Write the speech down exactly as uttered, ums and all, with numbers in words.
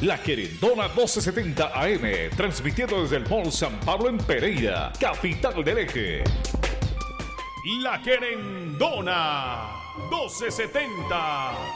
La Querendona doce setenta A M, transmitiendo desde el Mall San Pablo en Pereira, capital del Eje. La Querendona doce setenta.